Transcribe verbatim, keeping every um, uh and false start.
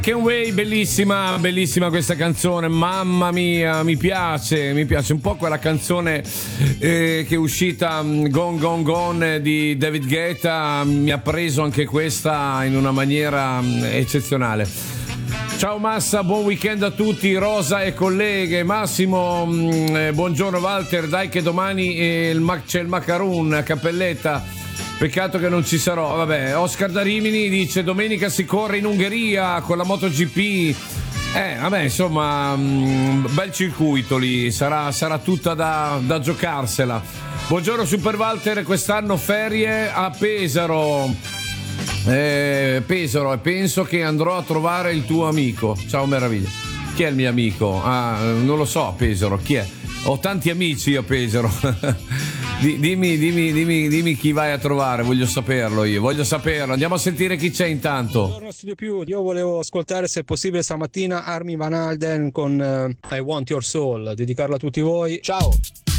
Kenway, bellissima, bellissima questa canzone, mamma mia, mi piace, mi piace un po' quella canzone eh, che è uscita, Gone Gone Gone di David Guetta, mi ha preso anche questa in una maniera eccezionale. Ciao Massa, buon weekend a tutti, Rosa e colleghe. Massimo, eh, buongiorno Walter, dai che domani eh, il mac- c'è il macaroon a Cappelletta. Peccato che non ci sarò. Vabbè, Oscar da Rimini dice domenica si corre in Ungheria con la MotoGP. Eh, vabbè, insomma, mh, bel circuito lì, sarà, sarà tutta da, da giocarsela. Buongiorno Super Walter, quest'anno ferie a Pesaro. Eh, Pesaro, e penso che andrò a trovare il tuo amico. Ciao meraviglia. Chi è il mio amico? Ah, non lo so, Pesaro, chi è? Ho tanti amici a Pesaro. Dimmi, dimmi, dimmi, dimmi chi vai a trovare, voglio saperlo io, voglio saperlo. Andiamo a sentire chi c'è intanto. Buongiorno Studio Più, io volevo ascoltare se è possibile stamattina Armin Van Alden con uh, I Want Your Soul, dedicarla a tutti voi. Ciao!